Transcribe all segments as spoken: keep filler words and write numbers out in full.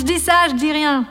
Je dis ça, je dis rien.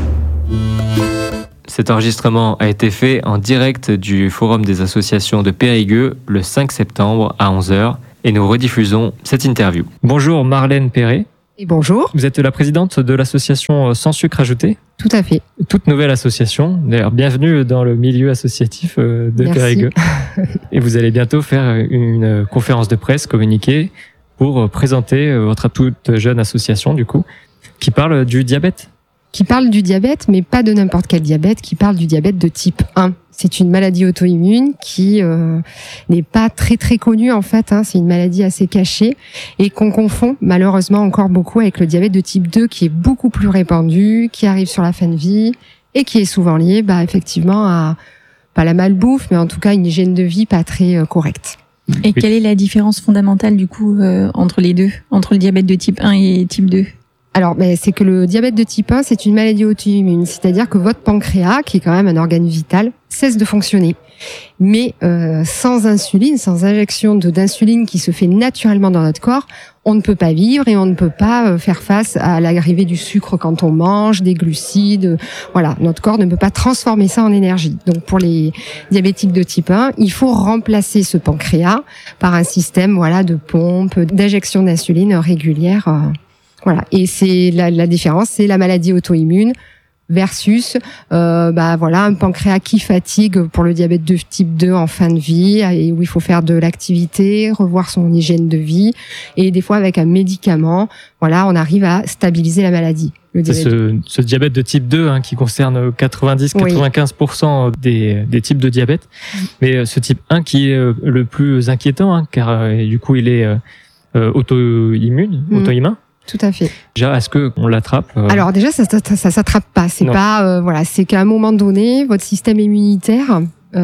Cet enregistrement a été fait en direct du Forum des associations de Périgueux le cinq septembre à onze heures et nous rediffusons cette interview. Bonjour Marlène Perret. Et bonjour. Vous êtes la présidente de l'association Sans Sucre Ajouté. Tout à fait. Toute nouvelle association. D'ailleurs, bienvenue dans le milieu associatif de Merci. Périgueux. Et vous allez bientôt faire une conférence de presse communiquée pour présenter votre toute jeune association, du coup, qui parle du diabète. Qui parle du diabète, mais pas de n'importe quel diabète, qui parle du diabète de type un. C'est une maladie auto-immune qui euh, n'est pas très très connue en fait, hein. C'est une maladie assez cachée et qu'on confond malheureusement encore beaucoup avec le diabète de type deux qui est beaucoup plus répandu, qui arrive sur la fin de vie et qui est souvent lié bah, effectivement à pas la malbouffe, mais en tout cas une hygiène de vie pas très euh, correcte. Et quelle est la différence fondamentale du coup euh, entre les deux, entre le diabète de type un et type deux ? Alors, ben, c'est que le diabète de type un, c'est une maladie auto-immune, c'est-à-dire que votre pancréas, qui est quand même un organe vital, cesse de fonctionner. Mais euh, sans insuline, sans injection de, d'insuline qui se fait naturellement dans notre corps, on ne peut pas vivre et on ne peut pas euh, faire face à l'arrivée du sucre quand on mange, des glucides. Voilà, notre corps ne peut pas transformer ça en énergie. Donc, pour les diabétiques de type un, il faut remplacer ce pancréas par un système, voilà, de pompe, d'injection d'insuline régulière. Euh, Voilà, et c'est la, la différence, c'est la maladie auto-immune versus euh, bah voilà un pancréas qui fatigue pour le diabète de type deux en fin de vie et où il faut faire de l'activité, revoir son hygiène de vie et des fois avec un médicament, voilà, on arrive à stabiliser la maladie. Le c'est ce, ce diabète de type deux hein, qui concerne quatre-vingt-dix à quatre-vingt-quinze pour cent des, des types de diabète, mais ce type un qui est le plus inquiétant hein, car euh, du coup il est euh, auto-immune, mmh. auto-immun. Tout à fait. Déjà, est-ce que on l'attrape euh... Alors déjà, ça, ça, ça s'attrape pas. C'est non. pas, euh, voilà, c'est qu'à un moment donné, votre système immunitaire,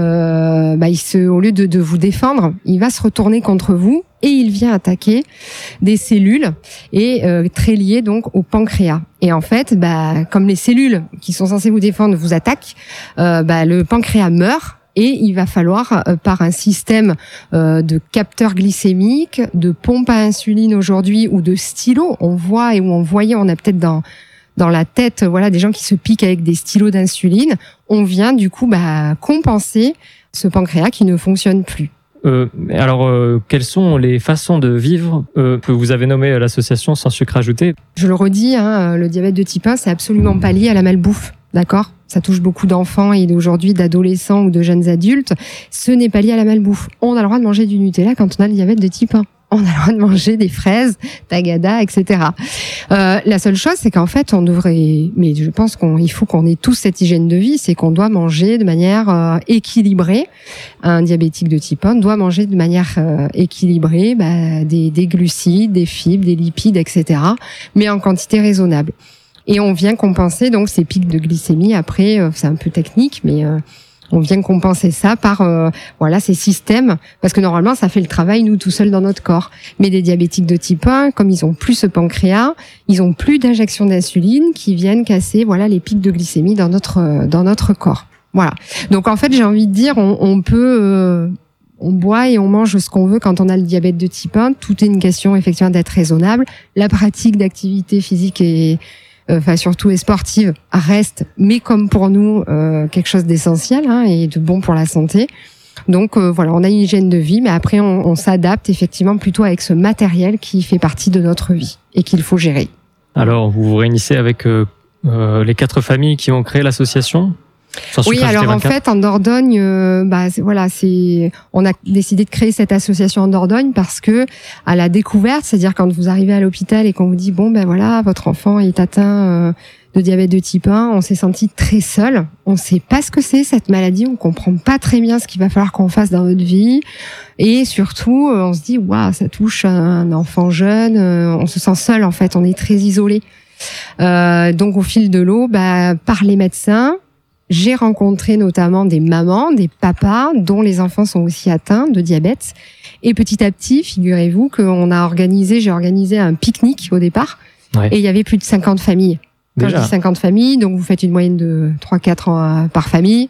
euh, bah, il se, au lieu de, de vous défendre, il va se retourner contre vous et il vient attaquer des cellules et euh, très liées donc au pancréas. Et en fait, bah, comme les cellules qui sont censées vous défendre vous attaquent, euh, bah, le pancréas meurt. Et il va falloir, euh, par un système euh, de capteurs glycémiques, de pompe à insuline aujourd'hui ou de stylos, on voit et où on voyait, on a peut-être dans dans la tête, voilà, des gens qui se piquent avec des stylos d'insuline. On vient du coup bah, compenser ce pancréas qui ne fonctionne plus. Euh, alors, euh, quelles sont les façons de vivre euh, que vous avez nommées l'association Sans Sucre Ajouté ? Je le redis, hein, le diabète de type un, c'est absolument pas lié à la malbouffe. D'accord ? Ça touche beaucoup d'enfants et d'aujourd'hui d'adolescents ou de jeunes adultes. Ce n'est pas lié à la malbouffe. On a le droit de manger du Nutella quand on a le diabète de type un. On a le droit de manger des fraises, tagada, et cetera. Euh, la seule chose, c'est qu'en fait, on devrait, mais je pense qu'il faut qu'on ait tous cette hygiène de vie, c'est qu'on doit manger de manière euh, équilibrée. Un diabétique de type un doit manger de manière euh, équilibrée bah, des, des glucides, des fibres, des lipides, et cetera, mais en quantité raisonnable. Et on vient compenser donc ces pics de glycémie. Après, euh, c'est un peu technique, mais euh, on vient compenser ça par euh, voilà ces systèmes, parce que normalement ça fait le travail nous tout seuls dans notre corps. Mais des diabétiques de type un, comme ils ont plus ce pancréas, ils ont plus d'injection d'insuline qui viennent casser voilà les pics de glycémie dans notre euh, dans notre corps. Voilà. Donc en fait j'ai envie de dire on, on peut euh, on boit et on mange ce qu'on veut quand on a le diabète de type un. Tout est une question effectivement d'être raisonnable. La pratique d'activité physique est enfin surtout et sportive reste, mais comme pour nous euh, quelque chose d'essentiel hein, et de bon pour la santé. Donc euh, voilà, on a une hygiène de vie, mais après on, on s'adapte effectivement plutôt avec ce matériel qui fait partie de notre vie et qu'il faut gérer. Alors vous vous réunissez avec euh, euh, les quatre familles qui ont créé l'association ? Sans oui, alors en fait, en Dordogne, euh, bah c'est, voilà, c'est, on a décidé de créer cette association en Dordogne parce que à la découverte, c'est-à-dire quand vous arrivez à l'hôpital et qu'on vous dit bon ben voilà, votre enfant est atteint euh, de diabète de type un, on s'est senti très seul. On sait pas ce que c'est cette maladie, on comprend pas très bien ce qu'il va falloir qu'on fasse dans notre vie, et surtout, euh, on se dit waouh, ça touche un enfant jeune, euh, on se sent seul en fait, on est très isolé. Euh, donc au fil de l'eau, bah par les médecins. J'ai rencontré notamment des mamans, des papas dont les enfants sont aussi atteints de diabète. Et petit à petit, figurez-vous qu'on a organisé, j'ai organisé un pique-nique au départ. Ouais. Et il y avait plus de cinquante familles. Quand Déjà. je dis cinquante familles, donc vous faites une moyenne de trois à quatre ans par famille.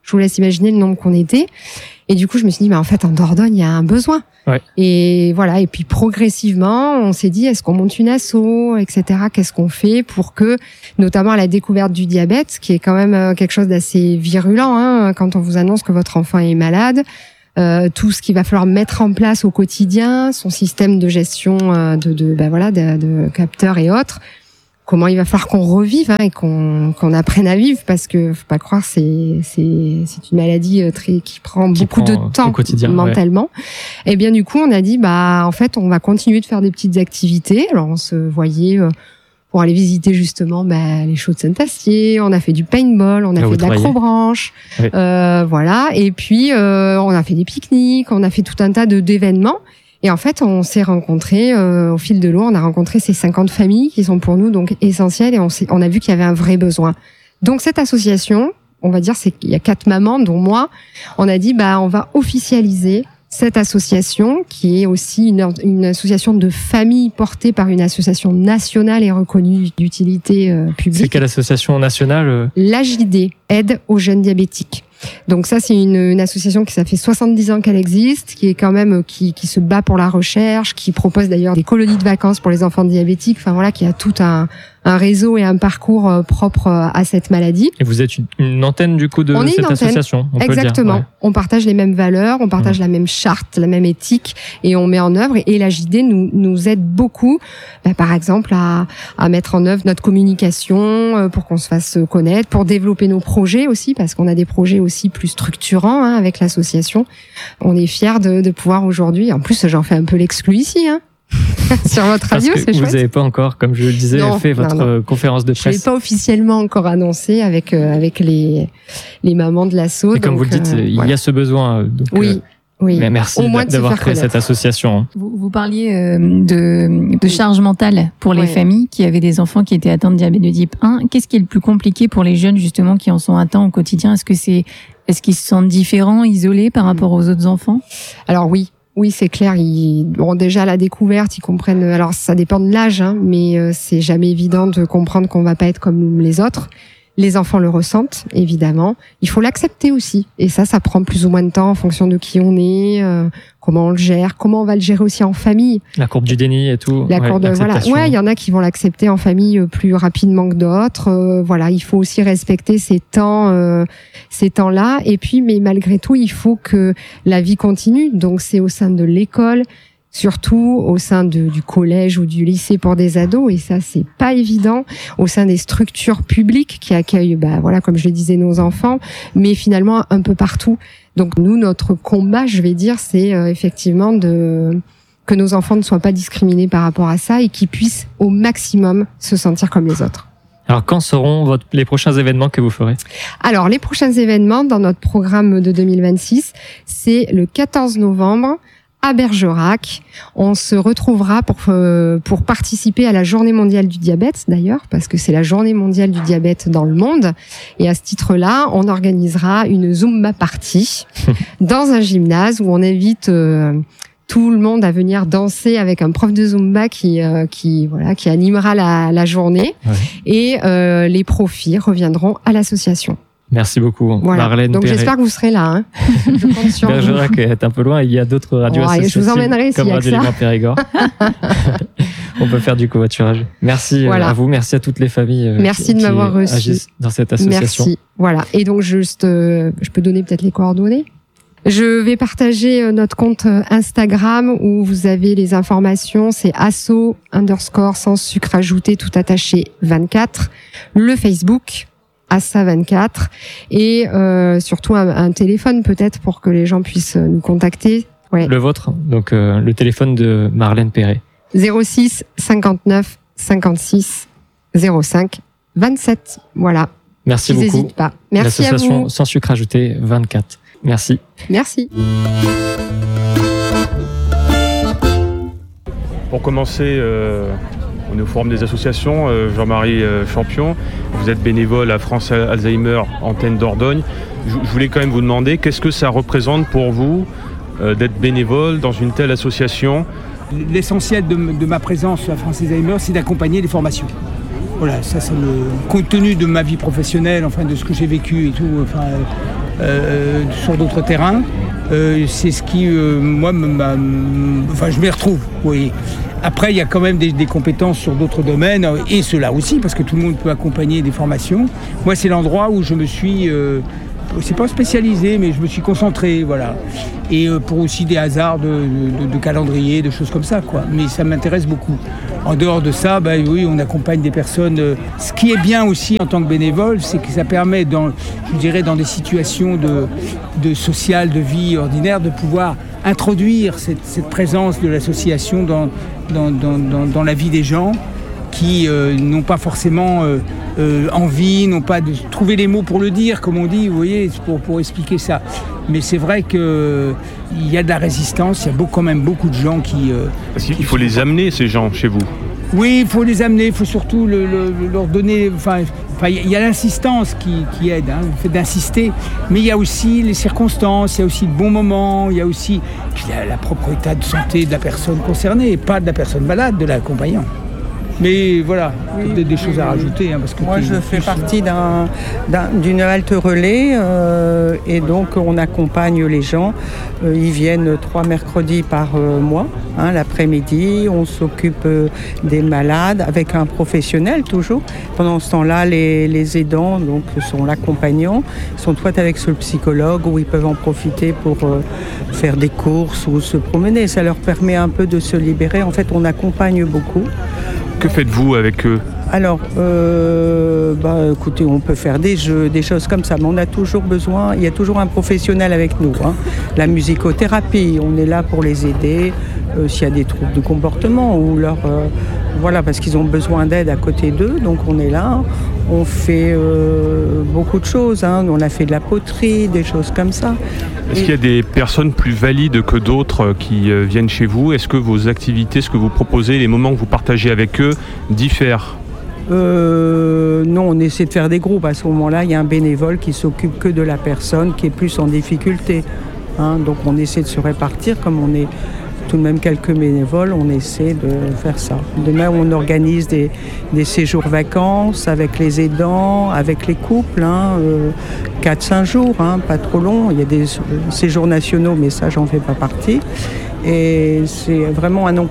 Je vous laisse imaginer le nombre qu'on était. Et du coup, je me suis dit, mais en fait, en Dordogne, il y a un besoin. Ouais. Et voilà. Et puis, progressivement, on s'est dit, est-ce qu'on monte une asso, et cetera. Qu'est-ce qu'on fait pour que, notamment à la découverte du diabète, qui est quand même quelque chose d'assez virulent, hein, quand on vous annonce que votre enfant est malade, euh, tout ce qu'il va falloir mettre en place au quotidien, son système de gestion euh, de, de, ben voilà, de, de capteurs et autres. Comment il va falloir qu'on revive hein, et qu'on qu'on apprenne à vivre, parce que faut pas croire c'est c'est c'est une maladie très qui prend qui beaucoup prend de temps mentalement. Ouais. Et bien du coup on a dit bah en fait on va continuer de faire des petites activités. Alors on se voyait euh, pour aller visiter justement bah, les chaux de Saint-Astier, on a fait du paintball, on a Là, fait de l'acrobranche, oui. euh, voilà. Et puis euh, on a fait des pique-niques, on a fait tout un tas de d'événements. Et en fait, on s'est rencontrés euh, au fil de l'eau. On a rencontré ces cinquante familles qui sont pour nous donc essentielles, et on, s'est, on a vu qu'il y avait un vrai besoin. Donc cette association, on va dire, c'est qu'il y a quatre mamans, dont moi. On a dit, bah, on va officialiser cette association, qui est aussi une, une association de famille portée par une association nationale et reconnue d'utilité euh, publique. C'est quelle association nationale euh... L'A J D, Aide aux jeunes diabétiques. Donc ça, c'est une, une association qui ça fait soixante-dix ans qu'elle existe, qui est quand même qui, qui se bat pour la recherche, qui propose d'ailleurs des colonies de vacances pour les enfants diabétiques. Enfin voilà, qui a tout un, un réseau et un parcours euh, propre à cette maladie. Et vous êtes une, une antenne du coup de on cette association. On Exactement. Peut le dire. Ouais. On partage les mêmes valeurs, on partage mmh. la même charte, la même éthique, et on met en œuvre. Et l'A J D nous nous aide beaucoup, bah, par exemple à à mettre en œuvre notre communication euh, pour qu'on se fasse connaître, pour développer nos projets aussi, parce qu'on a des projets aussi plus structurants hein, avec l'association. On est fiers de, de pouvoir aujourd'hui. En plus, j'en fais un peu l'exclu ici. Hein. Sur votre radio, c'est chouette. Vous n'avez pas encore, comme je le disais, non, fait votre non, non. conférence de presse. Je l'ai pas officiellement encore annoncé avec euh, avec les les mamans de l'asso. Et comme vous le dites, euh, il voilà. y a ce besoin. Donc, oui. Euh, Oui. Mais merci Au moins de d'avoir créé connaître. cette association. Vous, vous parliez euh, de, de charge mentale pour les ouais. familles qui avaient des enfants qui étaient atteints de diabète de type un. Qu'est-ce qui est le plus compliqué pour les jeunes justement qui en sont atteints au quotidien? Est-ce que c'est, est-ce qu'ils se sentent différents, isolés par rapport aux autres enfants? Alors oui. Oui, c'est clair. Ils ont déjà la découverte, ils comprennent. Alors ça dépend de l'âge, hein, mais euh, c'est jamais évident de comprendre qu'on va pas être comme les autres. Les enfants le ressentent, évidemment. Il faut l'accepter aussi. Et ça, ça prend plus ou moins de temps en fonction de qui on est, euh, comment on le gère, comment on va le gérer aussi en famille. La courbe du déni et tout. La courbe ouais, de, voilà. Ouais, il y en a qui vont l'accepter en famille plus rapidement que d'autres. Euh, voilà, il faut aussi respecter ces temps, euh, ces temps-là. Et puis, mais malgré tout, il faut que la vie continue. Donc, c'est au sein de l'école, surtout au sein de, du collège ou du lycée pour des ados, et ça c'est pas évident, au sein des structures publiques qui accueillent, bah voilà, comme je le disais, nos enfants, mais finalement un peu partout. Donc nous, notre combat, je vais dire, c'est euh, effectivement de que nos enfants ne soient pas discriminés par rapport à ça et qu'ils puissent au maximum se sentir comme les autres. Alors, quand seront votre, les prochains événements que vous ferez? Alors, les prochains événements dans notre programme de deux mille vingt-six, c'est le quatorze novembre, à Bergerac. On se retrouvera pour euh, pour participer à la Journée mondiale du diabète, d'ailleurs, parce que c'est la Journée mondiale du diabète dans le monde. Et à ce titre-là, on organisera une Zumba party dans un gymnase où on invite euh, tout le monde à venir danser avec un prof de Zumba qui euh, qui voilà qui animera la, la journée. Ouais. Et euh, les profits reviendront à l'association. Merci beaucoup, voilà. Marlène Donc Perret. J'espère que vous serez là. Hein. Je compte sur Bergerac est un peu loin. Il y a d'autres radios oh, associatives je vous emmènerai comme Radio Liban Périgord. On peut faire du covoiturage. Merci voilà. à vous, merci à toutes les familles. Merci qui, de m'avoir reçu agissent dans cette association. Merci. Voilà. Et donc juste, euh, je peux donner peut-être les coordonnées. Je vais partager notre compte Instagram où vous avez les informations. C'est asso underscore sans sucre ajouté tout attaché vingt-quatre. Le Facebook. Assa vingt-quatre et euh, surtout un, un téléphone peut-être pour que les gens puissent nous contacter. Ouais. Le vôtre, donc euh, le téléphone de Marlène Perret. zéro six cinquante-neuf cinquante-six zéro cinq vingt-sept. Voilà. Merci Ils beaucoup. N'hésitez pas. Merci à vous. L'association Sans Sucre Ajouté vingt-quatre. Merci. Merci. Pour commencer, euh, on est au Forum des associations. Euh, Jean-Marie euh, Champion, vous êtes bénévole à France Alzheimer, antenne Dordogne. Je, je voulais quand même vous demander, qu'est-ce que ça représente pour vous euh, d'être bénévole dans une telle association? L'essentiel de, de ma présence à France Alzheimer, c'est d'accompagner les formations. Voilà, ça c'est le compte tenu de ma vie professionnelle, enfin de ce que j'ai vécu et tout. Enfin, euh, sur d'autres terrains. Euh, c'est ce qui, euh, moi, m'a, enfin, je m'y retrouve, vous voyez. Après, il y a quand même des, des compétences sur d'autres domaines, et ceux-là aussi, parce que tout le monde peut accompagner des formations. Moi, c'est l'endroit où je me suis, euh, c'est pas spécialisé, mais je me suis concentré, voilà. Et euh, pour aussi des hasards de, de, de calendrier, de choses comme ça, quoi. Mais ça m'intéresse beaucoup. En dehors de ça, bah, oui, on accompagne des personnes. Euh, ce qui est bien aussi en tant que bénévole, c'est que ça permet, dans, je dirais, dans des situations de, de sociales, de vie ordinaire, de pouvoir introduire cette, cette présence de l'association dans, dans, dans, dans, dans la vie des gens qui euh, n'ont pas forcément euh, euh, envie, n'ont pas de trouver les mots pour le dire, comme on dit, vous voyez, pour, pour expliquer ça. Mais c'est vrai qu'il y a de la résistance, il y a beaucoup, quand même beaucoup de gens qui... Euh, il faut les amener, ces gens, chez vous. Oui, il faut les amener, il faut surtout le, le, leur donner... Enfin, il y a l'insistance qui, qui aide, hein, le fait d'insister, mais il y a aussi les circonstances, il y a aussi le bon moment, il y a aussi puis la, la propre état de santé de la personne concernée, et pas de la personne malade, de l'accompagnant. Mais voilà, oui, des, des choses oui, à rajouter. Hein, parce que moi, je fais partie d'un, d'un, d'une halte relais euh, et donc on accompagne les gens. Euh, ils viennent trois mercredis par euh, mois, hein, l'après-midi. On s'occupe euh, des malades avec un professionnel toujours. Pendant ce temps-là, les, les aidants donc, sont l'accompagnant. Ils sont soit avec le psychologue où ils peuvent en profiter pour euh, faire des courses ou se promener. Ça leur permet un peu de se libérer. En fait, on accompagne beaucoup. Que faites-vous avec eux ? Alors, euh, bah, écoutez, on peut faire des jeux, des choses comme ça, mais on a toujours besoin, il y a toujours un professionnel avec nous. Hein. La musicothérapie, on est là pour les aider euh, s'il y a des troubles de comportement ou leur, euh, voilà, parce qu'ils ont besoin d'aide à côté d'eux, donc on est là. On fait euh, beaucoup de choses, hein. On a fait de la poterie, des choses comme ça. Est-ce Et... qu'il y a des personnes plus valides que d'autres qui euh, viennent chez vous ? Est-ce que vos activités, ce que vous proposez, les moments que vous partagez avec eux diffèrent ? Euh, non, on essaie de faire des groupes. À ce moment-là, il y a un bénévole qui s'occupe que de la personne qui est plus en difficulté. Hein. Donc on essaie de se répartir comme on est tout de même quelques bénévoles, on essaie de faire ça. Demain, on organise des, des séjours vacances avec les aidants, avec les couples, hein, euh, quatre cinq jours, hein, pas trop long. Il y a des séjours nationaux, mais ça, j'en fais pas partie. Et c'est vraiment un,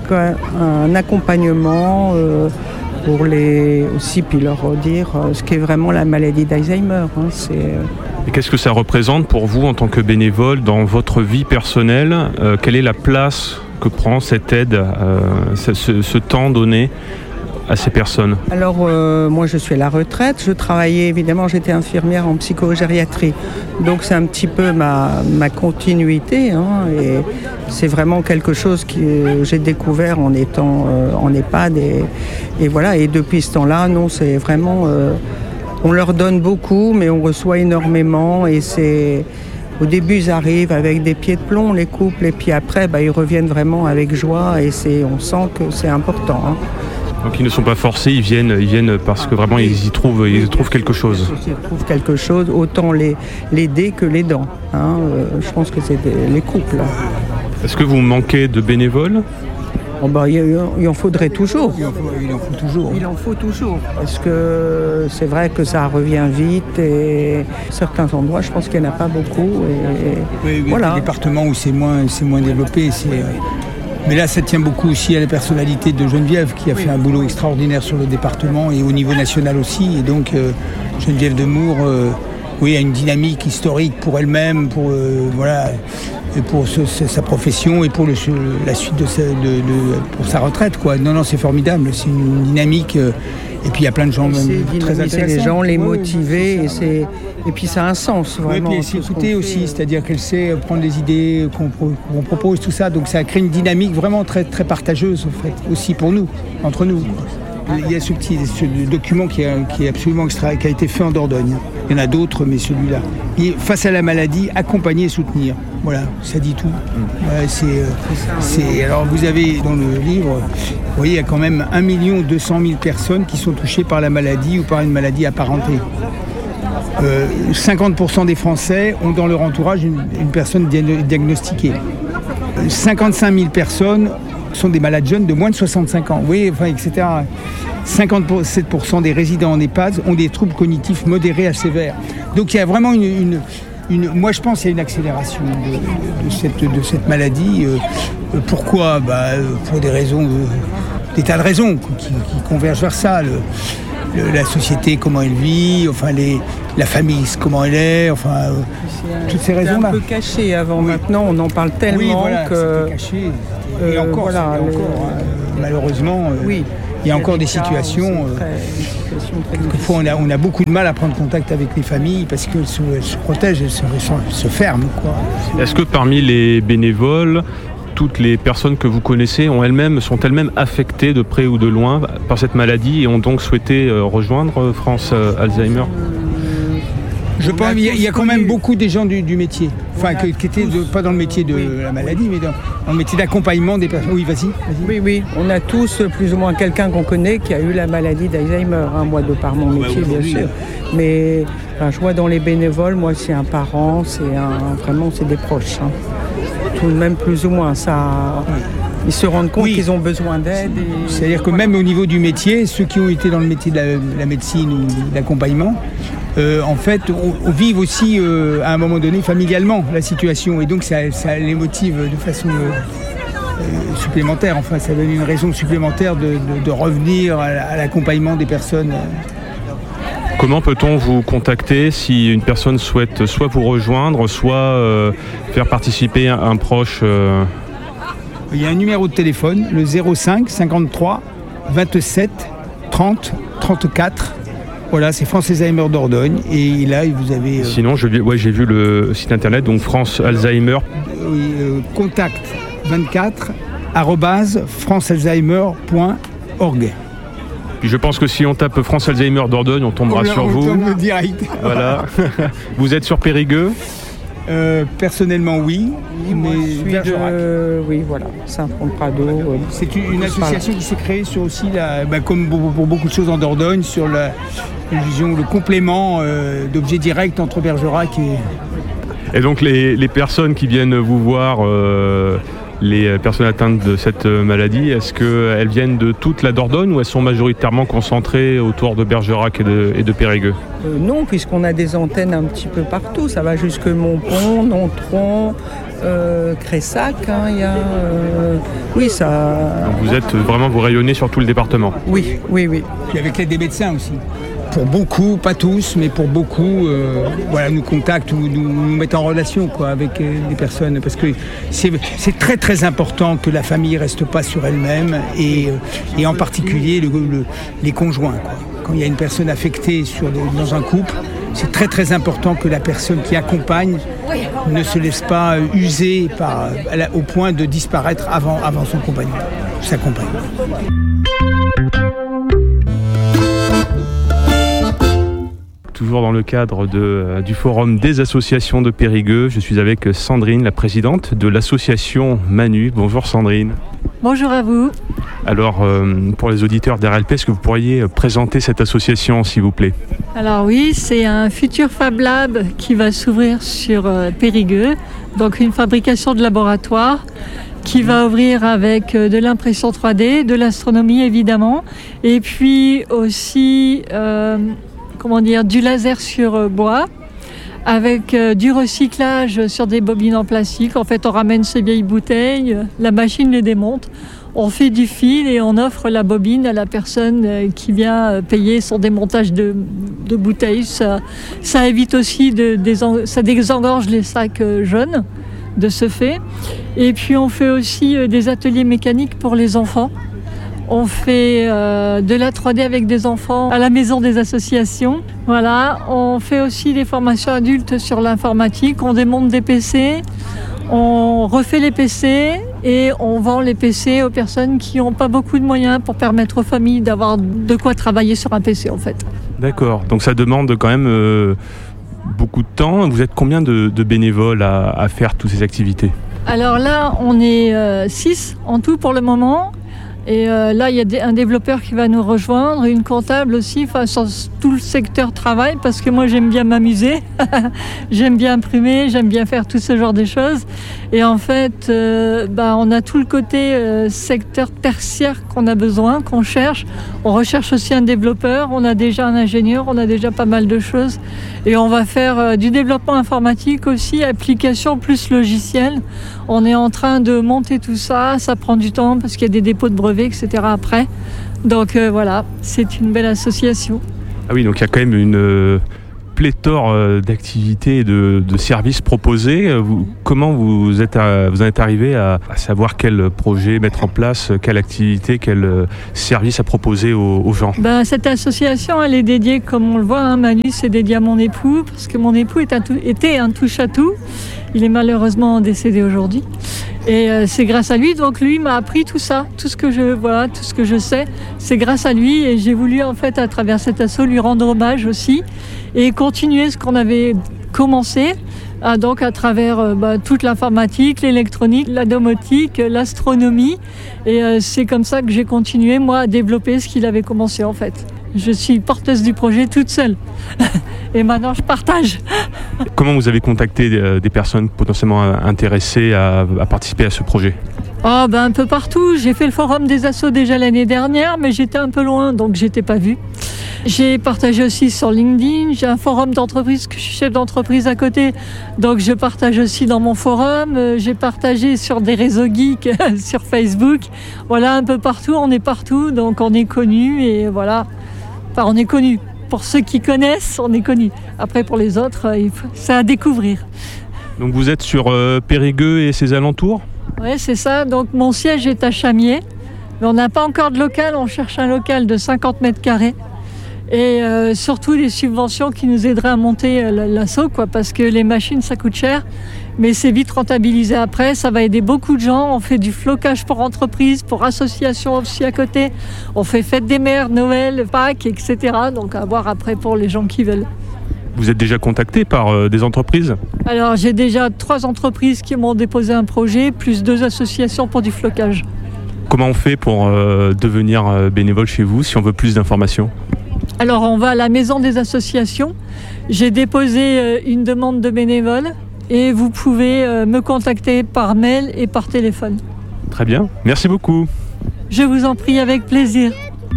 un accompagnement euh, pour les aussi, puis leur dire ce qu'est vraiment la maladie d'Alzheimer. Hein, c'est, Et qu'est-ce que ça représente pour vous en tant que bénévole dans votre vie personnelle ? euh, Quelle est la place que prend cette aide, euh, ce, ce, ce temps donné à ces personnes ? Alors, euh, moi, je suis à la retraite. Je travaillais, évidemment, j'étais infirmière en psychogériatrie. Donc, c'est un petit peu ma, ma continuité. Hein, et c'est vraiment quelque chose que j'ai découvert en étant euh, en EHPAD. Et, et voilà. Et depuis ce temps-là, non, c'est vraiment... Euh, on leur donne beaucoup, mais on reçoit énormément. Et c'est... Au début, ils arrivent avec des pieds de plomb, les couples. Et puis après, bah, ils reviennent vraiment avec joie. Et c'est, on sent que c'est important. Hein. Donc ils ne sont pas forcés, ils viennent, ils viennent parce que vraiment ils y trouvent, ils y trouvent quelque chose. Ils trouvent quelque chose, autant les, l'aider que les dents. Hein. Euh, je pense que c'est des, les couples. Est-ce que vous manquez de bénévoles ? Oh bah, il, il en faudrait toujours. Il en faut, il en faut toujours. Il en faut toujours. Parce que c'est vrai que ça revient vite et certains endroits, je pense qu'il n'y en a pas beaucoup. Et, oui, oui, voilà. Les départements où c'est moins, c'est moins développé, c'est... Mais là, ça tient beaucoup aussi à la personnalité de Geneviève, qui a oui. fait un boulot extraordinaire sur le département et au niveau national aussi. Et donc, euh, Geneviève Demour, euh, oui, a une dynamique historique pour elle-même, pour euh, voilà, et pour ce, sa profession et pour le, la suite de sa, de, de, pour sa retraite, quoi. Non, non, c'est formidable. C'est une dynamique. Euh, et puis il y a plein de gens même très intéressants. Les gens, les motiver, oui, et, c'est, et puis ça a un sens vraiment. Oui, et puis c'est écouter aussi, c'est-à-dire qu'elle sait prendre les idées qu'on, qu'on propose, tout ça. Donc ça crée une dynamique vraiment très, très partageuse, en fait, aussi pour nous, entre nous. Il y a ce petit ce document qui est, qui est absolument extra, qui a été fait en Dordogne. Il y en a d'autres, mais celui-là. Et face à la maladie, accompagner et soutenir. Voilà, ça dit tout. Ouais, c'est, c'est, alors vous avez dans le livre, vous voyez, il y a quand même un million deux cent mille personnes qui sont touchées par la maladie ou par une maladie apparentée. Euh, cinquante pour cent des Français ont dans leur entourage une, une personne diagnostiquée. cinquante-cinq mille personnes sont des malades jeunes de moins de soixante-cinq ans, oui, enfin, et cetera. cinquante-sept pour cent des résidents en EHPAD ont des troubles cognitifs modérés à sévères. Donc il y a vraiment une, une une, moi je pense qu'il y a une accélération de, de, cette, de cette maladie. Euh, pourquoi bah, pour des raisons, euh, des tas de raisons qui, qui convergent vers ça. Le, le, la société, comment elle vit, enfin les, la famille, comment elle est, enfin euh, toutes ces raisons-là. C'était un peu caché avant, oui. Maintenant on en parle tellement oui, voilà, que... c'était caché. Et euh, encore, voilà, les... encore hein, malheureusement, euh, oui. il y a encore des situations... Euh, très, situation quelquefois on a, on a beaucoup de mal à prendre contact avec les familles parce qu'elles se, elles se protègent, elles se, elles se ferment. Quoi. Est-ce que parmi les bénévoles, toutes les personnes que vous connaissez ont elles-mêmes, sont elles-mêmes affectées de près ou de loin par cette maladie et ont donc souhaité rejoindre France Alzheimer ? Je pense qu'il y, y a quand même beaucoup des gens du, du métier, enfin que, qui étaient de, pas dans le métier de oui. la maladie, mais dans, dans le métier d'accompagnement des personnes. Oui, vas-y, vas-y. Oui, oui, on a tous plus ou moins quelqu'un qu'on connaît qui a eu la maladie d'Alzheimer, hein, moi de par mon métier, ouais, bien sûr. Mais enfin, je vois dans les bénévoles, moi c'est un parent, c'est un, vraiment c'est des proches. Hein. Tout de même plus ou moins, ça... Ils se rendent compte oui. qu'ils ont besoin d'aide. Et... C'est-à-dire que même au niveau du métier, ceux qui ont été dans le métier de la, de la médecine ou de l'accompagnement, euh, en fait, on, on vivent aussi euh, à un moment donné familialement la situation. Et donc ça, ça les motive de façon euh, euh, supplémentaire. Enfin, ça donne une raison supplémentaire de, de, de revenir à, à l'accompagnement des personnes. Comment peut-on vous contacter si une personne souhaite soit vous rejoindre, soit euh, faire participer un, un proche euh... Il y a un numéro de téléphone, le zéro cinq cinquante-trois vingt-sept trente trente-quatre. Voilà, c'est France Alzheimer Dordogne. Et là, vous avez... Euh... Sinon, je, ouais, j'ai vu le site internet, donc France Alzheimer. Oui, euh, contact vingt-quatre arobase france alzheimer point org. Puis je pense que si on tape France Alzheimer Dordogne, on tombera on sur on vous. Tombe direct. Voilà. Vous êtes sur Périgueux ? Euh, personnellement, oui. oui mais je suis de... Oui, voilà, Saint-Front-Prado. Oui. C'est une, une association qui s'est créée sur aussi, la, bah, comme pour, pour beaucoup de choses en Dordogne, sur la, disons, le complément euh, d'objets directs entre Bergerac et... Et donc les, les personnes qui viennent vous voir, euh, les personnes atteintes de cette maladie, est-ce qu'elles viennent de toute la Dordogne ou elles sont majoritairement concentrées autour de Bergerac et de, et de Périgueux ? euh, Non, puisqu'on a des antennes un petit peu partout. Ça va jusque Montpont, Nontron, euh, Cressac. Hein, y a, euh, oui, ça... Donc vous êtes vraiment, vous rayonnez sur tout le département ? Oui, oui, oui. Puis avec l'aide des médecins aussi. Pour beaucoup, pas tous, mais pour beaucoup, euh, voilà, nous contactent ou nous, nous mettent en relation quoi, avec euh, des personnes. Parce que c'est, c'est très très important que la famille ne reste pas sur elle-même et, et en particulier le, le, les conjoints. Quoi. Quand il y a une personne affectée sur, dans un couple, c'est très très important que la personne qui accompagne ne se laisse pas user par, au point de disparaître avant, avant son compagnon, sa compagne. Toujours dans le cadre de, euh, du forum des associations de Périgueux, je suis avec Sandrine, la présidente de l'association Manu. Bonjour Sandrine. Bonjour à vous. Alors, euh, pour les auditeurs d'R L P, est-ce que vous pourriez présenter cette association, s'il vous plaît ? Alors oui, c'est un futur Fab Lab qui va s'ouvrir sur euh, Périgueux, donc une fabrication de laboratoire qui va ouvrir avec de l'impression trois D, de l'astronomie évidemment, et puis aussi... Euh, comment dire, du laser sur bois, avec euh, du recyclage sur des bobines en plastique. En fait, on ramène ces vieilles bouteilles, la machine les démonte, on fait du fil et on offre la bobine à la personne euh, qui vient payer son démontage de, de bouteilles. Ça, ça évite aussi, de, des, ça désengorge les sacs euh, jaunes de ce fait. Et puis on fait aussi euh, des ateliers mécaniques pour les enfants. On fait euh, de la trois D avec des enfants à la maison des associations. Voilà, on fait aussi des formations adultes sur l'informatique. On démonte des P C, on refait les P C et on vend les P C aux personnes qui n'ont pas beaucoup de moyens pour permettre aux familles d'avoir de quoi travailler sur un P C en fait. D'accord, donc ça demande quand même euh, beaucoup de temps. Vous êtes combien de, de bénévoles à, à faire toutes ces activités ? Alors là, on est euh, six en tout pour le moment. Et euh, là, il y a des, un développeur qui va nous rejoindre, une comptable aussi, enfin, sur tout le secteur travail, parce que moi, j'aime bien m'amuser, j'aime bien imprimer, j'aime bien faire tout ce genre de choses. Et en fait, euh, bah, on a tout le côté euh, secteur tertiaire qu'on a besoin, qu'on cherche. On recherche aussi un développeur, on a déjà un ingénieur, on a déjà pas mal de choses. Et on va faire euh, du développement informatique aussi, application plus logiciel. On est en train de monter tout ça, ça prend du temps parce qu'il y a des dépôts de brevets, et cetera après. Donc euh, voilà, c'est une belle association. Ah oui, donc il y a quand même une euh, pléthore euh, d'activités et de, de services proposés. Vous, comment vous, êtes à, vous en êtes arrivé à, à savoir quel projet mettre en place, quelle activité, quel euh, service à proposer aux, aux gens? Ben, cette association, elle est dédiée, comme on le voit, hein, Manu, c'est dédié à mon époux, parce que mon époux est un tout, était un touche-à-tout. Il est malheureusement décédé aujourd'hui. Et euh, c'est grâce à lui, donc lui m'a appris tout ça, tout ce que je voilà, tout ce que je sais, c'est grâce à lui. Et j'ai voulu en fait à travers cet assaut lui rendre hommage aussi et continuer ce qu'on avait commencé. Ah, donc à travers euh, bah, toute l'informatique, l'électronique, la domotique, l'astronomie. Et euh, c'est comme ça que j'ai continué moi à développer ce qu'il avait commencé en fait. Je suis porteuse du projet toute seule. Et maintenant, je partage. Comment vous avez contacté des, des personnes potentiellement intéressées à, à participer à ce projet? Oh, ben, un peu partout. J'ai fait le forum des assos déjà l'année dernière, mais j'étais un peu loin, donc j'étais pas vue. J'ai partagé aussi sur LinkedIn. J'ai un forum d'entreprise, que je suis chef d'entreprise à côté, donc je partage aussi dans mon forum. J'ai partagé sur des réseaux geeks, sur Facebook. Voilà, un peu partout. On est partout, donc on est connus et voilà. Enfin, on est connus. Pour ceux qui connaissent, on est connus. Après, pour les autres, c'est à découvrir. Donc vous êtes sur euh, Périgueux et ses alentours? Oui, c'est ça. Donc mon siège est à Chamiers. Mais on n'a pas encore de local. On cherche un local de cinquante mètres carrés. Et euh, surtout des subventions qui nous aideraient à monter euh, l'assaut, quoi, parce que les machines, ça coûte cher. Mais c'est vite rentabilisé après, ça va aider beaucoup de gens. On fait du flocage pour entreprises, pour associations aussi à côté. On fait fête des mères, Noël, Pâques, et cetera. Donc à voir après pour les gens qui veulent. Vous êtes déjà contacté par euh, des entreprises? Alors j'ai déjà trois entreprises qui m'ont déposé un projet, plus deux associations pour du flocage. Comment on fait pour euh, devenir euh, bénévole chez vous si on veut plus d'informations? Alors on va à la maison des associations. J'ai déposé euh, une demande de bénévole. Et vous pouvez me contacter par mail et par téléphone. Très bien, merci beaucoup. Je vous en prie, avec plaisir.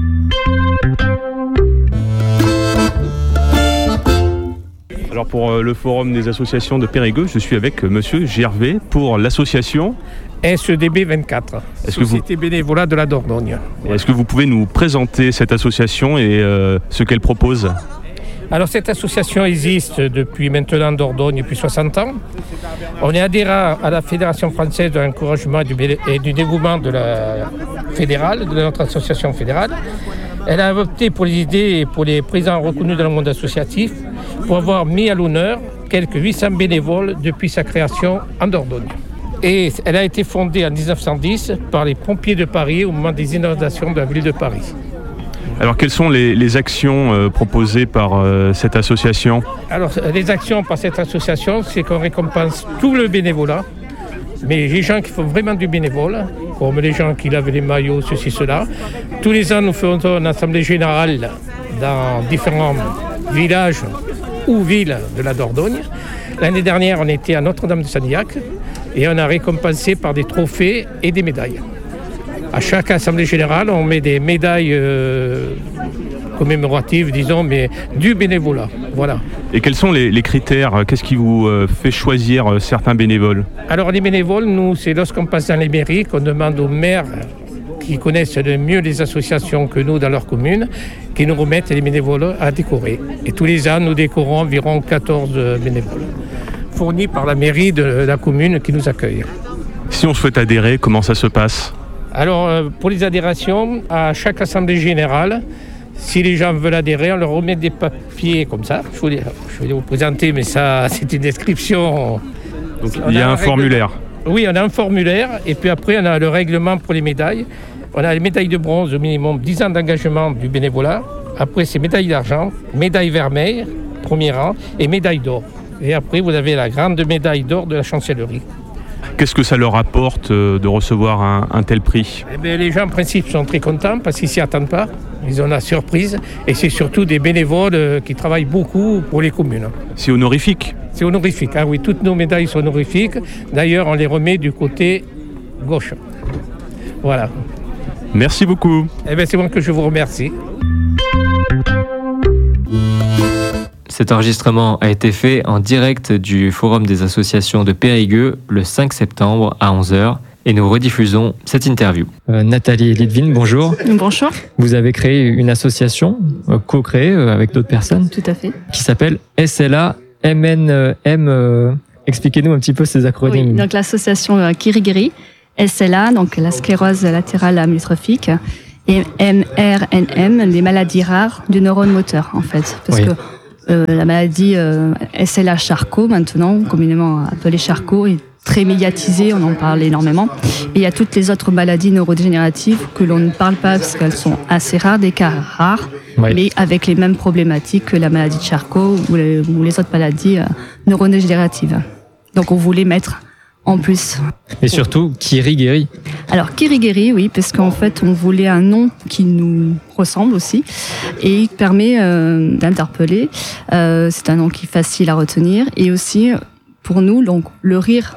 Alors pour le forum des associations de Périgueux, je suis avec monsieur Gervais pour l'association S E D B vingt-quatre, est-ce Société vous... bénévolat de la Dordogne. Est-ce que vous pouvez nous présenter cette association et euh, ce qu'elle propose? Alors cette association existe depuis maintenant Dordogne depuis soixante ans. On est adhérent à la Fédération française de l'encouragement et du développement de la fédérale, de notre association fédérale. Elle a opté pour les idées et pour les présidents reconnus dans le monde associatif pour avoir mis à l'honneur quelques huit cents bénévoles depuis sa création en Dordogne. Et elle a été fondée en dix-neuf cent dix par les pompiers de Paris au moment des inondations de la ville de Paris. Alors quelles sont les, les actions euh, proposées par euh, cette association? Alors les actions par cette association, c'est qu'on récompense tout le bénévolat, mais les gens qui font vraiment du bénévolat, comme les gens qui lavent les maillots, ceci, cela. Tous les ans, nous faisons une assemblée générale dans différents villages ou villes de la Dordogne. L'année dernière, on était à Notre-Dame-de-Sanilhac et on a récompensé par des trophées et des médailles. À chaque assemblée générale, on met des médailles euh, commémoratives, disons, mais du bénévolat. Voilà. Et quels sont les, les critères? Qu'est-ce qui vous euh, fait choisir euh, certains bénévoles? Alors les bénévoles, nous, c'est lorsqu'on passe dans les mairies qu'on demande aux maires qui connaissent le mieux les associations que nous dans leur commune, qui nous remettent les bénévoles à décorer. Et tous les ans, nous décorons environ quatorze bénévoles, fournis par la mairie de la commune qui nous accueille. Si on souhaite adhérer, comment ça se passe? Alors, pour les adhérations, à chaque assemblée générale, si les gens veulent adhérer, on leur remet des papiers comme ça. Je vais, je vais vous présenter, mais ça, c'est une description. Donc, il y a un, un formulaire. Oui, on a un formulaire, et puis après, on a le règlement pour les médailles. On a les médailles de bronze, au minimum dix ans d'engagement du bénévolat. Après, c'est médaille d'argent, médaille vermeille, premier rang, et médaille d'or. Et après, vous avez la grande médaille d'or de la chancellerie. Qu'est-ce que ça leur apporte de recevoir un, un tel prix ? Eh bien, les gens, en principe, sont très contents parce qu'ils ne s'y attendent pas. Ils ont la surprise. Et c'est surtout des bénévoles qui travaillent beaucoup pour les communes. C'est honorifique ? C'est honorifique. Ah oui, toutes nos médailles sont honorifiques. D'ailleurs, on les remet du côté gauche. Voilà. Merci beaucoup. Eh bien, c'est moi que je vous remercie. Cet enregistrement a été fait en direct du Forum des associations de Périgueux le cinq septembre à onze heures et nous rediffusons cette interview. Euh, Nathalie Litvin, bonjour. Bonjour. Vous avez créé une association, euh, co-créée euh, avec d'autres personnes. Tout à fait. Qui s'appelle S L A M N M. Euh, expliquez-nous un petit peu ces acronymes. Oui, donc l'association euh, Kirigiri, S L A, donc la sclérose latérale amyotrophique, et M R N M, les maladies rares du neurone moteur, en fait. Parce oui. que euh, la maladie euh, S L A Charcot, maintenant, communément appelée Charcot, est très médiatisée, on en parle énormément. Et il y a toutes les autres maladies neurodégénératives que l'on ne parle pas parce qu'elles sont assez rares, des cas rares, oui. mais avec les mêmes problématiques que la maladie de Charcot ou les, ou les autres maladies euh, neurodégénératives. Donc on voulait mettre en plus. Et surtout, Kirigiri. Alors, Kirigiri, oui, parce qu'en fait, on voulait un nom qui nous ressemble aussi et qui permet euh, d'interpeller. Euh, c'est un nom qui est facile à retenir et aussi, pour nous, donc, le rire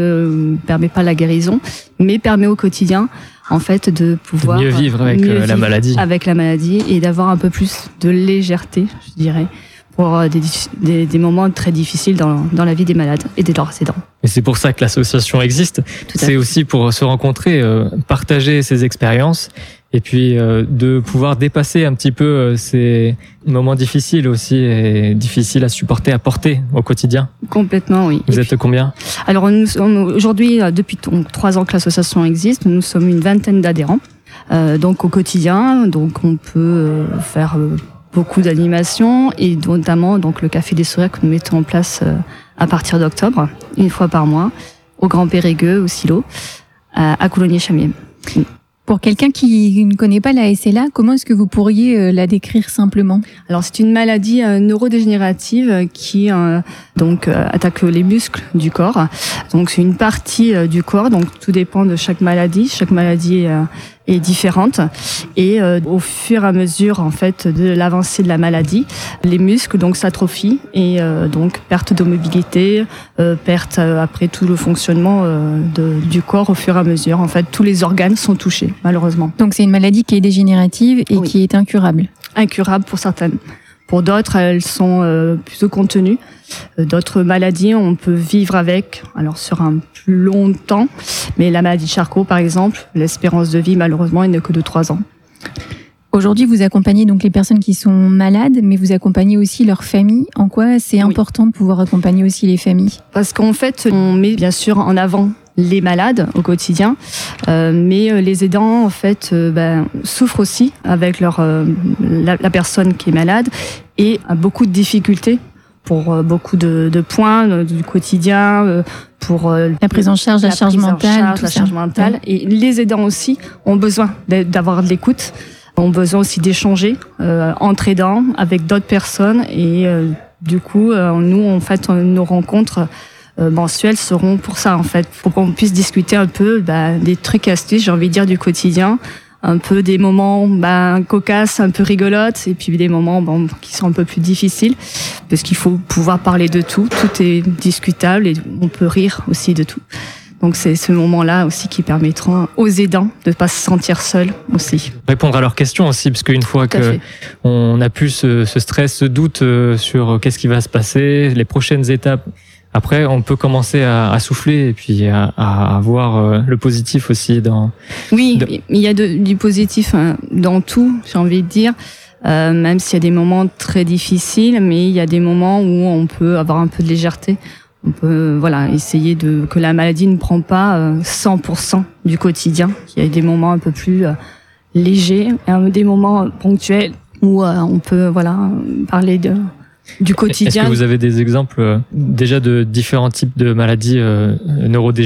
ne permet pas la guérison, mais permet au quotidien, en fait, de pouvoir de mieux vivre avec mieux euh, la vivre maladie. Avec la maladie et d'avoir un peu plus de légèreté, je dirais, pour des, des, des moments très difficiles dans, dans la vie des malades et de leurs aidants. Et c'est pour ça que l'association existe. C'est aussi pour se rencontrer, euh, partager ses expériences et puis euh, de pouvoir dépasser un petit peu euh, ces moments difficiles aussi et difficiles à supporter, à porter au quotidien. Complètement, oui. Vous et êtes puis, combien ? Alors nous, aujourd'hui, depuis donc, trois ans que l'association existe, nous sommes une vingtaine d'adhérents. Euh, donc au quotidien, donc on peut euh, faire euh, beaucoup d'animations et notamment donc le Café des Sourires que nous mettons en place euh, à partir d'octobre, une fois par mois, au Grand Périgueux, au Silo, à, à Coulommiers-Chamiers. Pour quelqu'un qui ne connaît pas la S L A, comment est-ce que vous pourriez la décrire simplement ? Alors c'est une maladie euh, neurodégénérative qui euh, donc euh, attaque les muscles du corps. Donc c'est une partie euh, du corps, donc tout dépend de chaque maladie. Chaque maladie euh, est différente et euh, au fur et à mesure en fait de l'avancée de la maladie, les muscles donc s'atrophient et euh, donc perte de mobilité, euh, perte euh, après tout le fonctionnement euh, de, du corps au fur et à mesure. En fait, tous les organes sont touchés malheureusement. Donc c'est une maladie qui est dégénérative et oui. qui est incurable. Incurable pour certaines. Pour d'autres, elles sont euh, plutôt contenues. D'autres maladies, on peut vivre avec, alors sur un plus long temps. Mais la maladie de Charcot, par exemple, l'espérance de vie, malheureusement, elle n'est que de trois ans. Aujourd'hui, vous accompagnez donc les personnes qui sont malades, mais vous accompagnez aussi leurs familles. En quoi c'est oui. important de pouvoir accompagner aussi les familles ? Parce qu'en fait, on met bien sûr en avant les malades au quotidien, euh, mais les aidants en fait euh, ben, souffrent aussi avec leur euh, la, la personne qui est malade et a beaucoup de difficultés pour euh, beaucoup de, de points euh, du quotidien, euh, pour euh, la prise en charge, la, la charge mentale, charge, tout la ça. charge mentale. Ouais. Et les aidants aussi ont besoin d'avoir de l'écoute, ont besoin aussi d'échanger euh, entre aidants avec d'autres personnes et euh, du coup euh, nous en fait nos rencontres Euh, mensuelles seront pour ça en fait, pour qu'on puisse discuter un peu bah, des trucs astuces, j'ai envie de dire du quotidien, un peu des moments bah, cocasses, un peu rigolotes, et puis des moments bon, qui sont un peu plus difficiles, parce qu'il faut pouvoir parler de tout, tout est discutable et on peut rire aussi de tout. Donc c'est ce moment-là aussi qui permettra aux aidants de ne pas se sentir seuls aussi. Répondre à leurs questions aussi, parce qu'une fois qu'on a plus ce, ce stress, ce doute sur qu'est-ce qui va se passer, les prochaines étapes, après, on peut commencer à, à souffler et puis à, à voir euh, le positif aussi dans. Oui, dans... il y a de, du positif hein, dans tout, j'ai envie de dire. Euh, même s'il y a des moments très difficiles, mais il y a des moments où on peut avoir un peu de légèreté. On peut, voilà, essayer de que la maladie ne prend pas euh, cent pour cent du quotidien. Il y a des moments un peu plus euh, légers, et des moments ponctuels où euh, on peut, voilà, parler de. Du quotidien. Est-ce que vous avez des exemples euh, déjà de différents types de maladies euh, neurodégénératives ?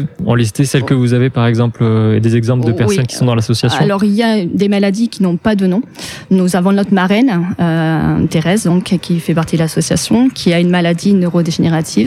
On listait celles que vous avez par exemple euh, et des exemples de personnes oui. qui sont dans l'association. Alors il y a des maladies qui n'ont pas de nom. Nous avons notre marraine euh, Thérèse donc qui fait partie de l'association, qui a une maladie neurodégénérative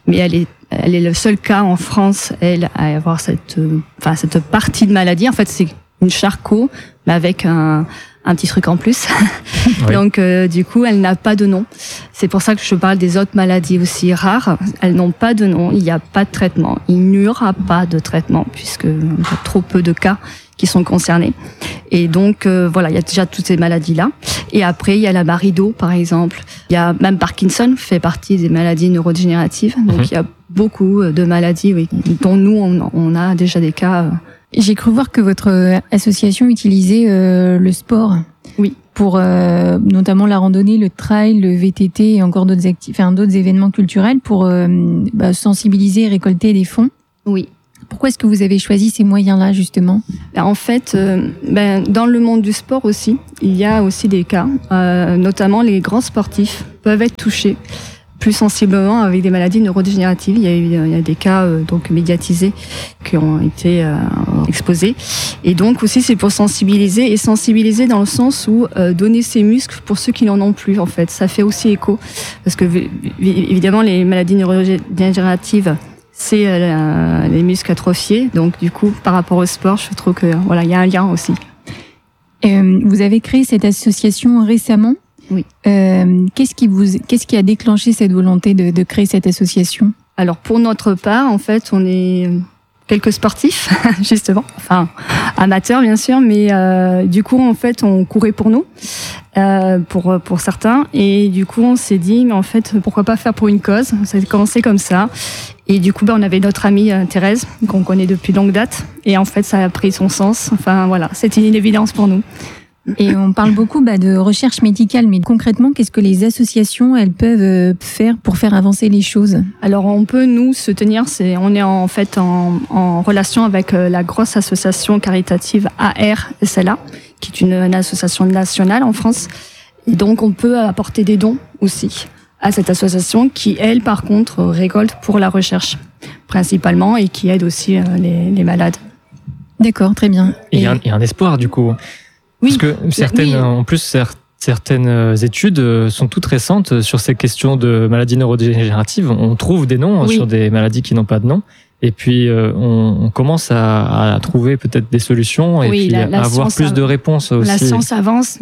mais elle est, elle est le seul cas en France, elle, à avoir cette, euh, enfin, cette partie de maladie. En fait, c'est une Charcot, mais avec un, un petit truc en plus. Oui. Donc, euh, du coup, elle n'a pas de nom. C'est pour ça que je parle des autres maladies aussi rares. Elles n'ont pas de nom, il n'y a pas de traitement. Il n'y aura pas de traitement, puisque il y a trop peu de cas qui sont concernés. Et donc, euh, voilà, il y a déjà toutes ces maladies-là. Et après, il y a la Barido, par exemple. Il y a même Parkinson, fait partie des maladies neurodégénératives. Donc, mm-hmm. il y a beaucoup de maladies, oui, dont nous, on, on a déjà des cas. J'ai cru voir que votre association utilisait euh, le sport. Oui. Pour euh, notamment la randonnée, le trail, le V T T et encore d'autres acti- enfin, d'autres événements culturels pour euh, bah, sensibiliser et récolter des fonds. Oui. Pourquoi est-ce que vous avez choisi ces moyens-là, justement ? En fait, euh, ben, dans le monde du sport aussi, il y a aussi des cas, euh, notamment les grands sportifs peuvent être touchés plus sensiblement avec des maladies neurodégénératives. Il y a, eu, il y a des cas euh, donc médiatisés qui ont été euh, exposés. Et donc aussi, c'est pour sensibiliser, et sensibiliser dans le sens où euh, donner ses muscles pour ceux qui n'en ont plus, en fait. Ça fait aussi écho, parce que évidemment, les maladies neurodégénératives, c'est euh, les muscles atrophiés. Donc du coup, par rapport au sport, je trouve que voilà, il y a un lien aussi. Euh, vous avez créé cette association récemment. Oui. Euh, qu'est-ce qui vous, qu'est-ce qui a déclenché cette volonté de, de créer cette association ? Alors pour notre part, en fait, on est quelques sportifs, justement, enfin amateurs bien sûr, mais euh, du coup en fait on courait pour nous, euh, pour pour certains, et du coup on s'est dit mais en fait pourquoi pas faire pour une cause. Ça a commencé comme ça, et du coup ben, on avait notre amie euh, Thérèse qu'on connaît depuis longue date, et en fait ça a pris son sens. Enfin voilà, c'était une évidence pour nous. Et on parle beaucoup bah, de recherche médicale, mais concrètement, qu'est-ce que les associations elles peuvent faire pour faire avancer les choses ? Alors on peut nous se tenir, c'est on est en fait en, en relation avec la grosse association caritative A R S L A, qui est une, une association nationale en France. Et donc on peut apporter des dons aussi à cette association qui, elle, par contre, récolte pour la recherche principalement et qui aide aussi les, les malades. D'accord, très bien. Et il y, y a un espoir du coup. Oui, parce que certaines, oui. en plus, certaines études sont toutes récentes sur ces questions de maladies neurodégénératives. On trouve des noms oui. sur des maladies qui n'ont pas de nom. Et puis, on, on commence à, à trouver peut-être des solutions et oui, puis la, la à avoir plus av- de réponses aussi. La science avance,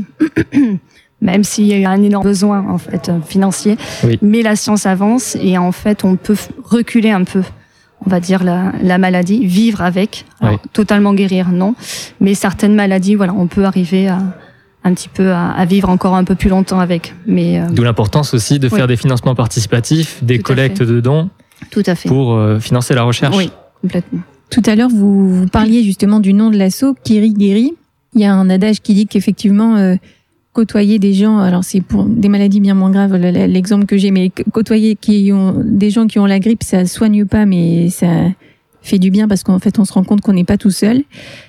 même s'il y a un énorme besoin en fait financier. Oui. Mais la science avance et en fait, on peut reculer un peu. On va dire la, la maladie, vivre avec, alors, oui. totalement guérir, non. Mais certaines maladies, voilà, on peut arriver à un petit peu à, à vivre encore un peu plus longtemps avec. Mais euh... d'où l'importance aussi de oui. faire des financements participatifs, des Tout collectes de dons, Tout à fait. pour euh, financer la recherche. Oui, complètement. Tout à l'heure, vous, vous parliez justement du nom de l'asso, Kiri Guéri. Il y a un adage qui dit qu'effectivement, euh, côtoyer des gens, alors c'est pour des maladies bien moins graves, l'exemple que j'ai, mais côtoyer qui ont des gens qui ont la grippe, ça soigne pas, mais ça fait du bien parce qu'en fait, on se rend compte qu'on n'est pas tout seul.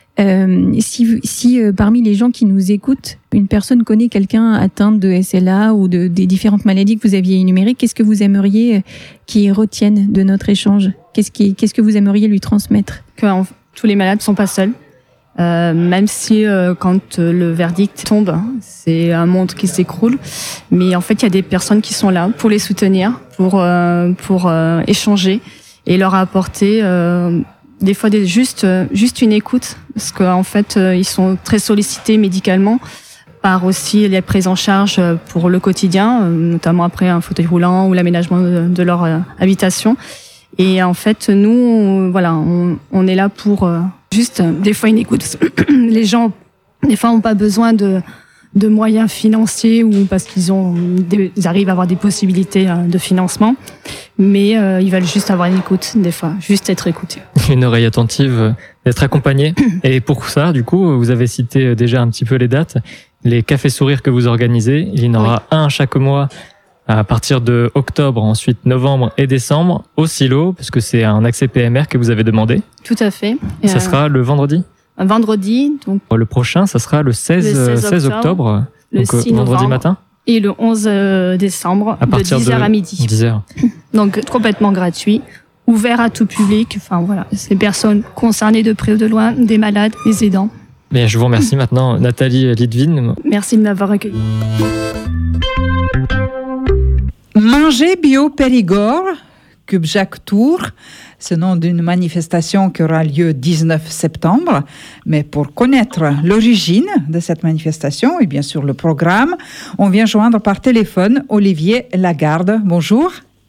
Euh, si si euh, parmi les gens qui nous écoutent, une personne connaît quelqu'un atteint de S L A ou de des différentes maladies que vous aviez énumérées, qu'est-ce que vous aimeriez qu'ils retiennent de notre échange ? Qu'est-ce qui, qu'est-ce que vous aimeriez lui transmettre ? Que en, tous les malades sont pas seuls. Euh, même si euh, quand euh, le verdict tombe, c'est un monde qui s'écroule, mais en fait il y a des personnes qui sont là pour les soutenir, pour euh, pour euh, échanger et leur apporter euh, des fois des, juste juste une écoute, parce qu'en fait euh, ils sont très sollicités médicalement par aussi les prises en charge pour le quotidien, notamment après un fauteuil roulant ou l'aménagement de, de leur euh, habitation. Et en fait nous on, voilà on, on est là pour euh, juste des fois une écoute. Les gens, des fois, n'ont pas besoin de, de moyens financiers ou parce qu'ils ont, des, ils arrivent à avoir des possibilités de financement, mais euh, ils veulent juste avoir une écoute, des fois, juste être écoutés. Une oreille attentive, d'être accompagné. Et pour ça, du coup, vous avez cité déjà un petit peu les dates, les cafés sourires que vous organisez. Il y en aura oui. un chaque mois à partir de octobre, ensuite novembre et décembre, au silo, parce que c'est un accès P M R que vous avez demandé. Tout à fait. Et ça euh, sera le vendredi ? Un vendredi. Donc le prochain, ça sera le seize, le seize octobre, le donc six vendredi novembre, matin. Et le onze décembre, à partir de dix heures de à midi. dix heures. Donc complètement gratuit, ouvert à tout public. Enfin voilà, c'est personnes concernées de près ou de loin, des malades, des aidants. Mais je vous remercie maintenant, Nathalie Litvin. Merci de m'avoir accueilli. Manger Bio Périgord, Cubjac Tour, ce nom d'une manifestation qui aura lieu dix-neuf septembre. Mais pour connaître l'origine de cette manifestation et bien sûr le programme, on vient joindre par téléphone Olivier Lagarde. Bonjour.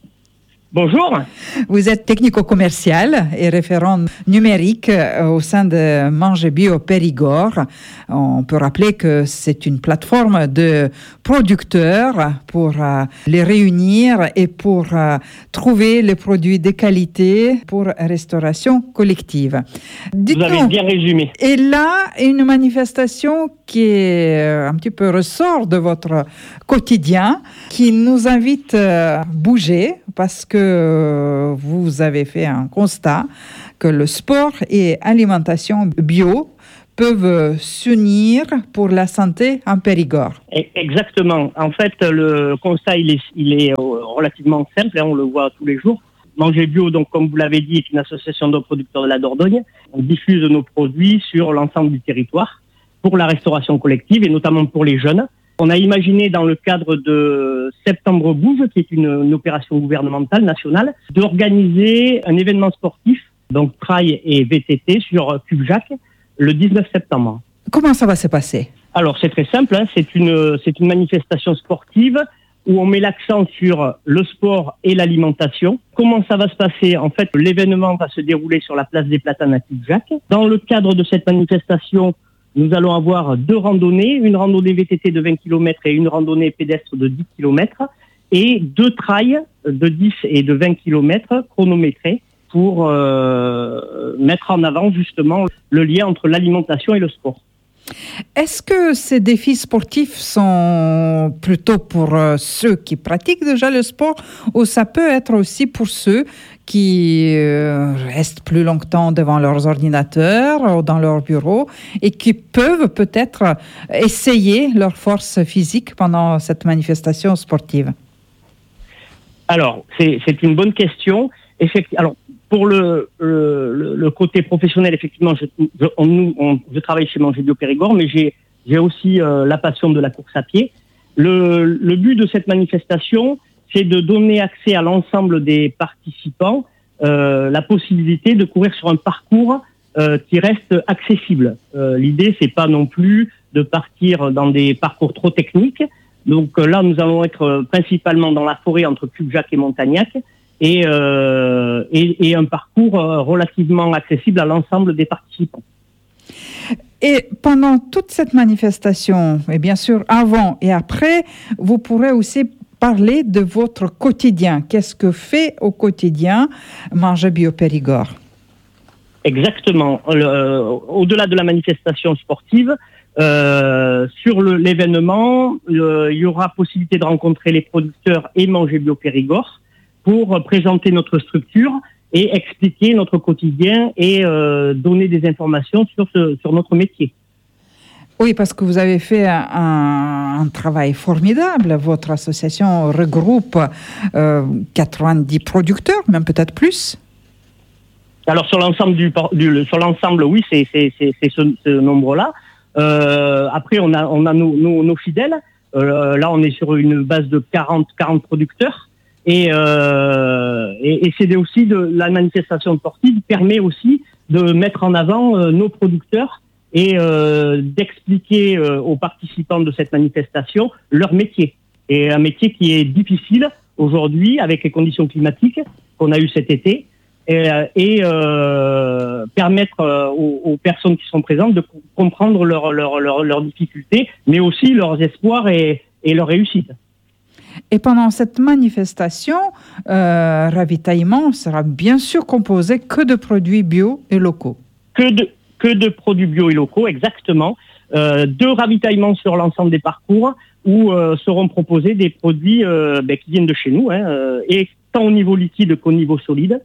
Bonjour. Vous êtes technico-commercial et référent numérique au sein de Manger Bio Périgord. On peut rappeler que c'est une plateforme de producteurs pour euh, les réunir et pour euh, trouver les produits de qualité pour restauration collective. Dites-nous, vous avez bien résumé. Et là, une manifestation qui est un petit peu ressort de votre quotidien, qui nous invite à bouger parce que vous avez fait un constat que le sport et alimentation bio peuvent s'unir pour la santé en Périgord. Exactement. En fait, le constat, il est, il est relativement simple, hein, on le voit tous les jours. Manger Bio, donc, comme vous l'avez dit, est une association de producteurs de la Dordogne. On diffuse nos produits sur l'ensemble du territoire pour la restauration collective et notamment pour les jeunes. On a imaginé dans le cadre de Septembre Bouge, qui est une, une opération gouvernementale nationale, d'organiser un événement sportif, donc trail et V T T sur Cubjac, le dix-neuf septembre. Comment ça va se passer ? Alors c'est très simple, hein, c'est une, c'est une manifestation sportive où on met l'accent sur le sport et l'alimentation. Comment ça va se passer ? En fait, l'événement va se dérouler sur la place des Platanes à Cubjac. Dans le cadre de cette manifestation, nous allons avoir deux randonnées, une randonnée V T T de vingt kilomètres et une randonnée pédestre de dix kilomètres, et deux trails de dix et de vingt kilomètres chronométrés pour euh, mettre en avant justement le lien entre l'alimentation et le sport. Est-ce que ces défis sportifs sont plutôt pour euh, ceux qui pratiquent déjà le sport ou ça peut être aussi pour ceux qui euh, restent plus longtemps devant leurs ordinateurs ou dans leur bureau et qui peuvent peut-être essayer leur force physique pendant cette manifestation sportive ? Alors, c'est, c'est une bonne question. Effectivement, alors, pour le, le, le côté professionnel, effectivement, je, je, on, on, je travaille chez Manger Bio Périgord, mais j'ai, j'ai aussi euh, la passion de la course à pied. Le, le but de cette manifestation, c'est de donner accès à l'ensemble des participants euh, la possibilité de courir sur un parcours euh, qui reste accessible. Euh, l'idée, c'est pas non plus de partir dans des parcours trop techniques. Donc euh, là, nous allons être euh, principalement dans la forêt entre Cubjac et Montagnac. Et, euh, et, et un parcours euh, relativement accessible à l'ensemble des participants. Et pendant toute cette manifestation, et bien sûr avant et après, vous pourrez aussi parler de votre quotidien. Qu'est-ce que fait au quotidien Manger Bio Périgord ? Exactement. Le, euh, au-delà de la manifestation sportive, euh, sur le, l'événement, le, il y aura possibilité de rencontrer les producteurs et Manger Bio Périgord pour présenter notre structure et expliquer notre quotidien et euh, donner des informations sur, ce, sur notre métier. Oui, parce que vous avez fait un, un travail formidable. Votre association regroupe euh, quatre-vingt-dix producteurs, même peut-être plus. Alors sur l'ensemble, du, du, sur l'ensemble oui, c'est, c'est, c'est, c'est ce, ce nombre-là. Euh, après, on a, on a nos, nos, nos fidèles. Euh, là, on est sur une base de quarante, quarante producteurs. Et, euh, et, et c'est aussi de la manifestation sportive permet aussi de mettre en avant euh, nos producteurs et euh, d'expliquer euh, aux participants de cette manifestation leur métier. Et un métier qui est difficile aujourd'hui avec les conditions climatiques qu'on a eues cet été et, et euh, permettre euh, aux, aux personnes qui sont présentes de comprendre leurs leur, leur, leur difficultés, mais aussi leurs espoirs et, et leurs réussites. Et pendant cette manifestation, euh, ravitaillement sera bien sûr composé que de produits bio et locaux. Que de, que de produits bio et locaux, exactement. Euh, deux ravitaillements sur l'ensemble des parcours où euh, seront proposés des produits euh, ben, qui viennent de chez nous, hein, euh, et tant au niveau liquide qu'au niveau solide,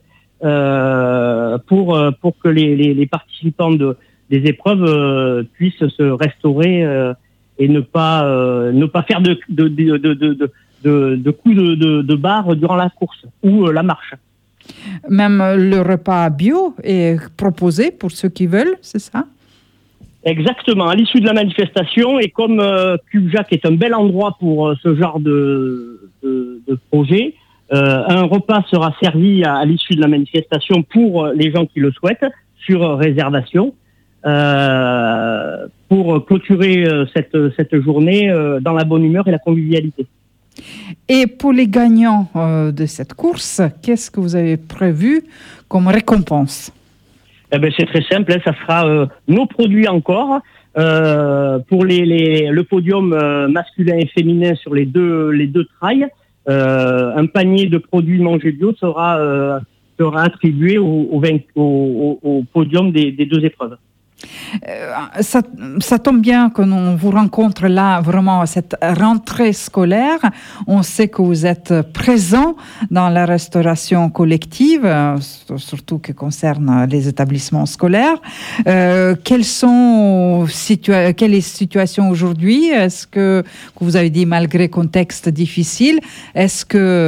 euh, pour, pour que les, les, les participants de, des épreuves euh, puissent se restaurer euh, et ne pas, euh, ne pas faire de, de, de, de, de De, de coups de, de, de barre durant la course ou euh, la marche. Même le repas bio est proposé pour ceux qui veulent, c'est ça ? Exactement. À l'issue de la manifestation, et comme euh, Cubjac est un bel endroit pour euh, ce genre de, de, de projet, Euh, un repas sera servi à, à l'issue de la manifestation pour les gens qui le souhaitent, sur réservation, euh, pour clôturer cette, cette journée euh, dans la bonne humeur et la convivialité. Et pour les gagnants euh, de cette course, qu'est-ce que vous avez prévu comme récompense? Eh ben, c'est très simple, hein, ça sera euh, nos produits encore. Euh, pour les, les, le podium euh, masculin et féminin sur les deux, les deux trails, euh, un panier de produits Manger Bio sera, euh, sera attribué au, au, au, au podium des, des deux épreuves. Euh, ça, ça tombe bien que l'on vous rencontre là vraiment à cette rentrée scolaire. On sait que vous êtes présent dans la restauration collective, euh, surtout qui concerne les établissements scolaires. Euh, quelles sont situa- quelle est la situation aujourd'hui? Est-ce que, que vous avez dit malgré contexte difficile, est-ce que